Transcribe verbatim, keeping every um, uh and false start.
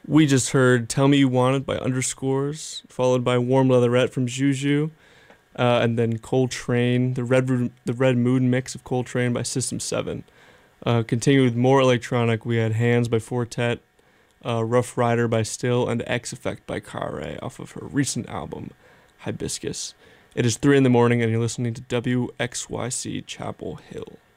We just heard Tell Me You Want It by Underscores, followed by Warm Leatherette from Juju, uh, and then Coltrane, the Red, Ru- the Red Moon mix of Coltrane by System seven. Uh, continuing with more electronic, we had Hands by Fortet, uh, Rough Rider by Still, and X Effect by Kare off of her recent album, Hibiscus. It is three in the morning, and you're listening to W X Y C Chapel Hill.